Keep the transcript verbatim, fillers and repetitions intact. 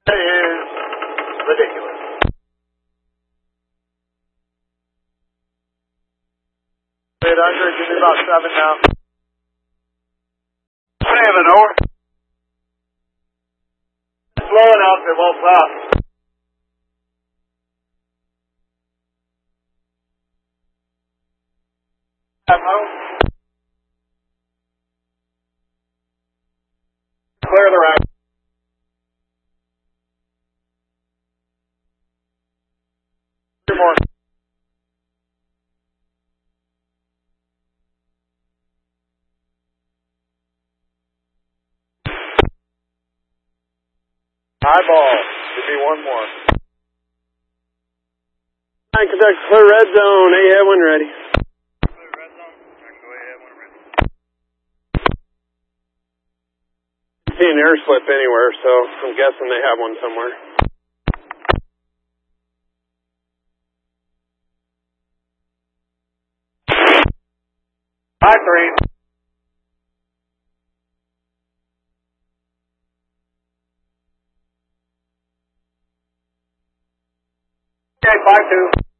That is ridiculous. eight hundred, give me about seven now. Seven, over. Slow enough, it won't stop. Clear the rack. Two more. Eyeball. Give me one more. nine, contact clear red zone. A have one ready. Clear red zone. I can go ahead when I'm ready. See an air slip anywhere, so I'm guessing they have one somewhere. Five three. Okay, five two.